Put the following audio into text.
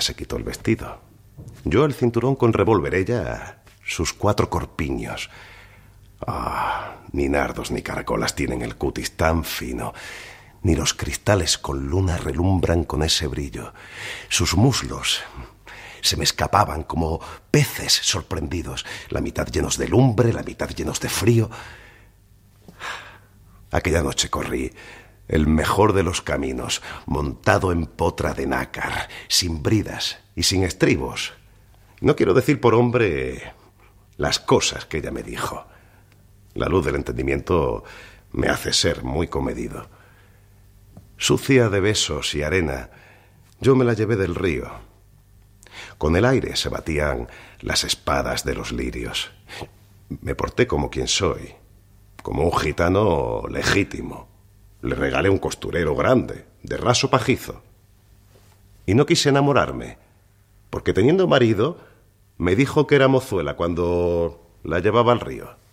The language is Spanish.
se quitó el vestido. Yo el cinturón con revólver, ella sus 4 corpiños. Ni nardos ni caracolas tienen el cutis tan fino, ni los cristales con luna relumbran con ese brillo. Sus muslos se me escapaban como peces sorprendidos, la mitad llenos de lumbre, la mitad llenos de frío. Aquella noche corrí el mejor de los caminos, montado en potra de nácar, sin bridas y sin estribos. No quiero decir por hombre las cosas que ella me dijo. La luz del entendimiento me hace ser muy comedido. Sucia de besos y arena, yo me la llevé del río. Con el aire se batían las espadas de los lirios. Me porté como quien soy, como un gitano legítimo. Le regalé un costurero grande, de raso pajizo. Y no quise enamorarme, porque teniendo marido, me dijo que era mozuela cuando la llevaba al río.